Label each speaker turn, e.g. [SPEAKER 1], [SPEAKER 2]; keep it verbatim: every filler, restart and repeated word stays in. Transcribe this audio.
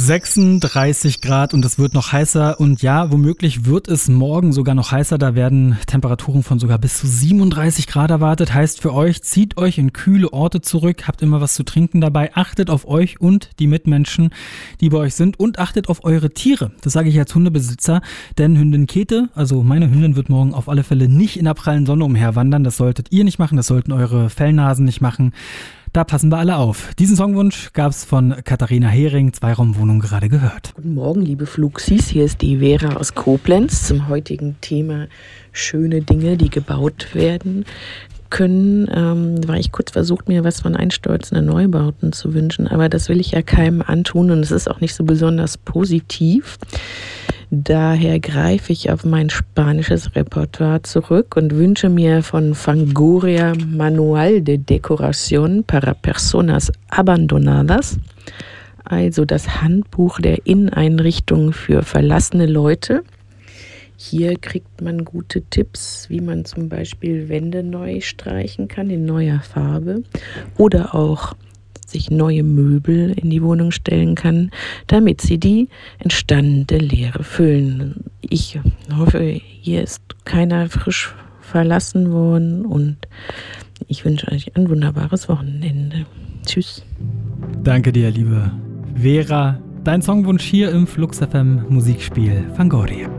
[SPEAKER 1] sechsunddreißig Grad und es wird noch heißer und ja, womöglich wird es morgen sogar noch heißer. Da werden Temperaturen von sogar bis zu siebenunddreißig Grad erwartet. Heißt für euch, zieht euch in kühle Orte zurück, habt immer was zu trinken dabei, achtet auf euch und die Mitmenschen, die bei euch sind und achtet auf eure Tiere. Das sage ich als Hundebesitzer, denn Hündin Käthe, also meine Hündin, wird morgen auf alle Fälle nicht in der prallen Sonne umherwandern. Das solltet ihr nicht machen, das sollten eure Fellnasen nicht machen. Da passen wir alle auf. Diesen Songwunsch gab es von Katharina Hering, Zweiraumwohnung, gerade gehört.
[SPEAKER 2] Guten Morgen, liebe Fluxis. Hier ist die Vera aus Koblenz zum heutigen Thema schöne Dinge, die gebaut werden können. Ähm, war ich kurz versucht, mir was von einstürzenden Neubauten zu wünschen, aber das will ich ja keinem antun und es ist auch nicht so besonders positiv. Daher greife ich auf mein spanisches Repertoire zurück und wünsche mir von Fangoria Manual de Decoración para Personas Abandonadas, also das Handbuch der Inneneinrichtung für verlassene Leute. Hier kriegt man gute Tipps, wie man zum Beispiel Wände neu streichen kann in neuer Farbe oder auch sich neue Möbel in die Wohnung stellen kann, damit sie die entstandene Leere füllen. Ich hoffe, hier ist keiner frisch verlassen worden und ich wünsche euch ein wunderbares Wochenende. Tschüss.
[SPEAKER 1] Danke dir, liebe Vera. Dein Songwunsch hier im Flux F M Musikspiel Fangoria.